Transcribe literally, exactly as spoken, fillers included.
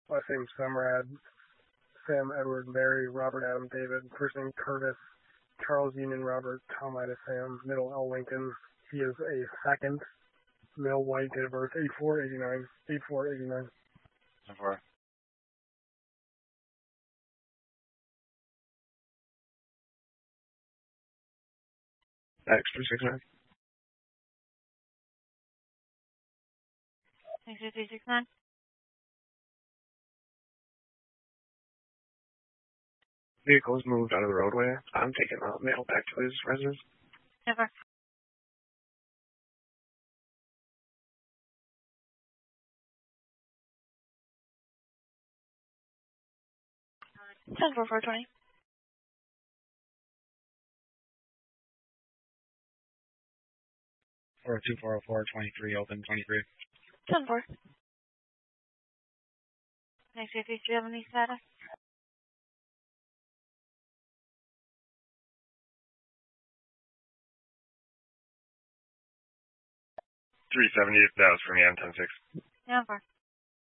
Last name Samrad, Sam Edward Larry Robert Adam David. First name Curtis Charles Union Robert Tom Ida Sam. Middle L Lincoln. He is a second. Male white, date of birth eight four eighty-nine. eight four eighty-nine. So far. X three six nine. X three six nine. Vehicle is moved out of the roadway. I'm taking the mail back to his residence. Never. ten four four twenty. Four two four oh four twenty three open twenty three. ten four. Next if you have any status. Three seventy. That was for me. I'm ten six. Never.